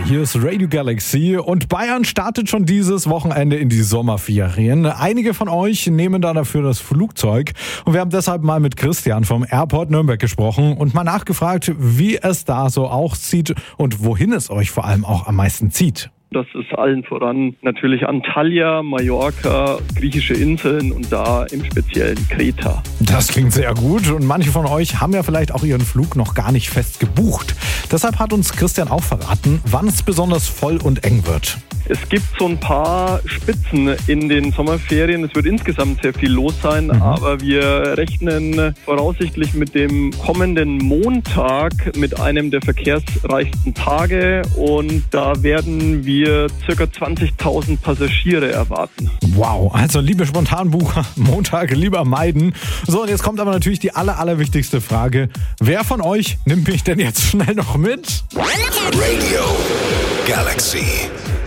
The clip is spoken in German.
Hier ist Radio Galaxy und Bayern startet schon dieses Wochenende in die Sommerferien. Einige von euch nehmen da dafür das Flugzeug und wir haben deshalb mal mit Christian vom Airport Nürnberg gesprochen und mal nachgefragt, wie es da so aussieht und wohin es euch vor allem auch am meisten zieht. Das ist allen voran natürlich Antalya, Mallorca, griechische Inseln und da im Speziellen Kreta. Das klingt sehr gut und manche von euch haben ja vielleicht auch ihren Flug noch gar nicht fest gebucht. Deshalb hat uns Christian auch verraten, wann es besonders voll und eng wird. Es gibt so ein paar Spitzen in den Sommerferien. Es wird insgesamt sehr viel los sein, aber wir rechnen voraussichtlich mit dem kommenden Montag mit einem der verkehrsreichsten Tage und da werden wir ca. 20.000 Passagiere erwarten. Wow, also liebe Spontanbucher, Montag lieber meiden. So, und jetzt kommt aber natürlich die allerwichtigste Frage. Wer von euch nimmt mich denn jetzt schnell noch mit? Radio Galaxy.